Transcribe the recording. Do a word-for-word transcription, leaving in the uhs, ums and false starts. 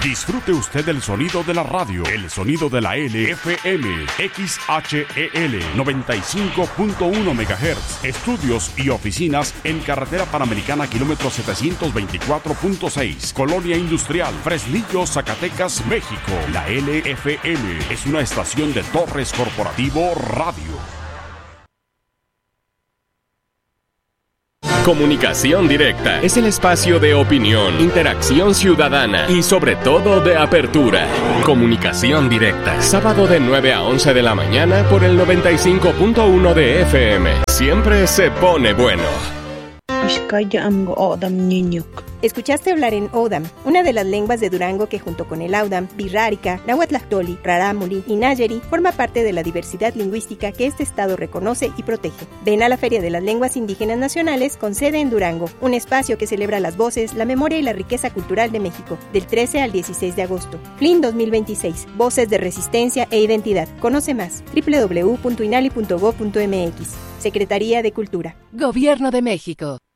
Disfrute usted el sonido de la radio, el sonido de la L F M, X H E L noventa y cinco punto uno megahertz. Estudios y oficinas en Carretera Panamericana, kilómetro setecientos veinticuatro punto seis, Colonia Industrial, Fresnillo, Zacatecas, México. La L F M es una estación de Torres Corporativo Radio. Comunicación Directa es el espacio de opinión, interacción ciudadana y sobre todo de apertura. Comunicación Directa, sábado de nueve a once de la mañana por el noventa y cinco punto uno de F M. Siempre se pone bueno. Escuchaste hablar en O'odham, una de las lenguas de Durango que junto con el Audam, Birrárica, Nahuatlactoli, Rarámuri y Nayeri forma parte de la diversidad lingüística que este estado reconoce y protege. Ven a la Feria de las Lenguas Indígenas Nacionales con sede en Durango, un espacio que celebra las voces, la memoria y la riqueza cultural de México, del trece al dieciséis de agosto. F L I N dos mil veintiséis, Voces de Resistencia e Identidad. Conoce más, doble u doble u doble u punto inali punto gob punto m x. Secretaría de Cultura. Gobierno de México.